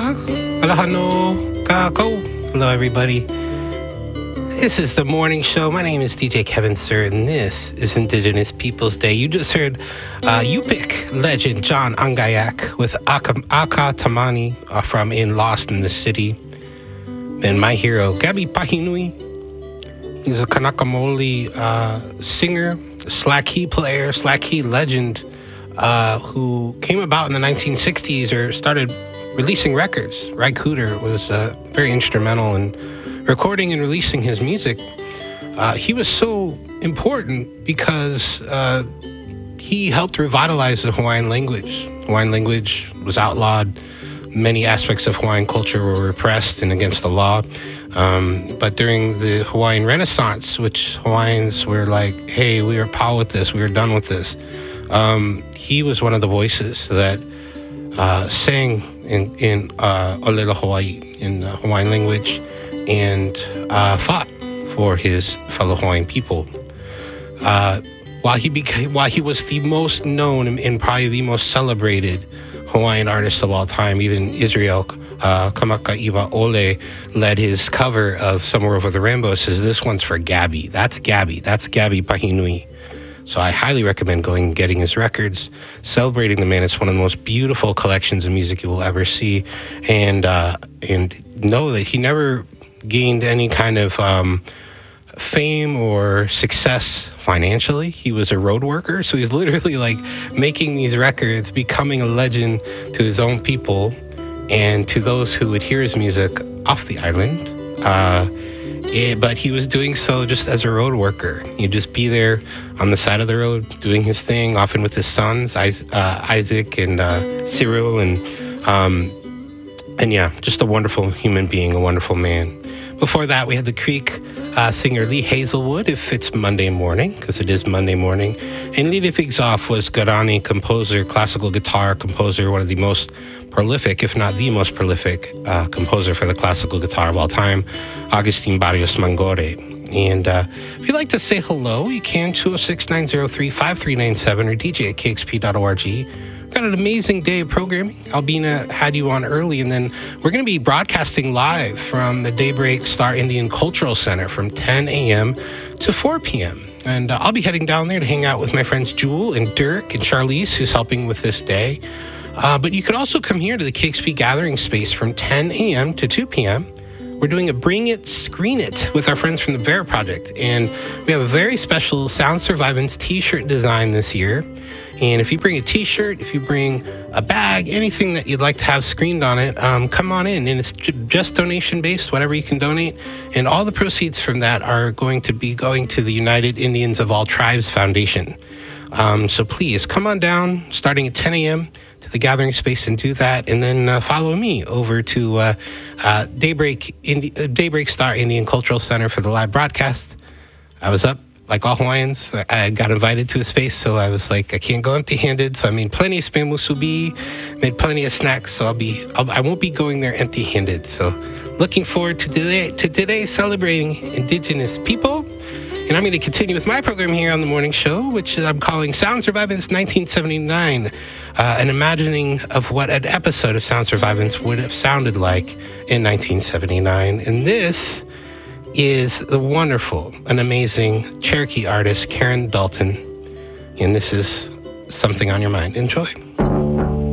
Aloha. Aloha no kako. Hello, everybody. This is the morning show. My name is DJ Kevin Sir, and this is Indigenous Peoples Day. You just heard Yupik legend John Angayak with Aka Tamani from In Lost in the City. And my hero, Gabi Pahinui. He's a Kanaka Maoli singer, slack key player, slack key legend who came about in the 1960s or started releasing records. Ry Cooder was very instrumental in recording and releasing his music. He was so important because he helped revitalize the Hawaiian language. Hawaiian language was outlawed. Many aspects of Hawaiian culture were repressed and against the law. But during the Hawaiian Renaissance, which Hawaiians were like, hey, we are pow with this, we are done with this. He was one of the voices that sang in Olela Hawaii, in the Hawaiian language, and fought for his fellow Hawaiian people. While he was the most known and probably the most celebrated Hawaiian artist of all time, even Israel Kamaka'iwa Ole led his cover of Somewhere Over the Rainbow, says this one's for Gabi. That's Gabi Pahinui. So I highly recommend going and getting his records, celebrating the man. It's one of the most beautiful collections of music you will ever see, and know that he never gained any kind of fame or success financially. He was a road worker, so he's literally like making these records, becoming a legend to his own people and to those who would hear his music off the island. But he was doing so just as a road worker. He'd just be there on the side of the road doing his thing, often with his sons, Isaac and Cyril, and yeah, just a wonderful human being, a wonderful man. Before that, we had the Creek singer Lee Hazelwood, If It's Monday Morning, because it is Monday morning. And leading things off was Garani, composer, classical guitar composer, one of the most prolific, if not the most prolific composer for the classical guitar of all time, Agustin Barrios Mangore. And if you'd like to say hello, you can, 206-903-5397 or dj at kxp.org. Got an amazing day of programming. Albina had you on early, and then we're going to be broadcasting live from the Daybreak Star Indian Cultural Center from 10 a.m. to 4 p.m. And I'll be heading down there to hang out with my friends Jewel and Dirk and Charlize, who's helping with this day. But you could also come here to the KXP Gathering Space from 10 a.m. to 2 p.m. We're doing a Bring It, Screen It with our friends from the Bear Project. And we have a very special Sound Survivance t-shirt design this year. And if you bring a t-shirt, if you bring a bag, anything that you'd like to have screened on it, come on in. And it's just donation-based, whatever you can donate. And all the proceeds from that are going to be going to the United Indians of All Tribes Foundation. So please, come on down, starting at 10 a.m., to the gathering space and do that. And then follow me over to Daybreak Star Indian Cultural Center for the live broadcast. I was up. Like all Hawaiians, I got invited to a space, so I was like, I can't go empty-handed. So I made plenty of spam musubi, made plenty of snacks, so I won't be going there empty-handed. So looking forward to today celebrating Indigenous people. And I'm going to continue with my program here on the morning show, which I'm calling Sound Survivance 1979, an imagining of what an episode of Sound Survivance would have sounded like in 1979. And this is the wonderful and amazing Cherokee artist Karen Dalton, and this is Something on Your Mind. Enjoy.